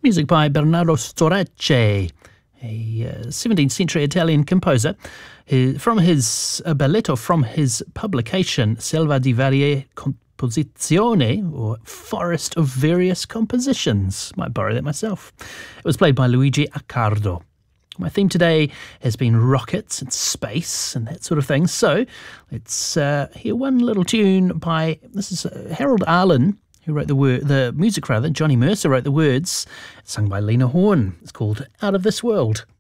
Music by Bernardo Storace, a 17th century Italian composer. From his balletto, from his publication Selva di Varie Composizioni, or Forest of Various Compositions. Might borrow that myself. It was played by Luigi Accardo. My theme today has been rockets and space and that sort of thing. So let's hear one little tune by, this is Harold Arlen, who wrote the music rather. Johnny Mercer wrote the words, sung by Lena Horne. It's called Out of This World.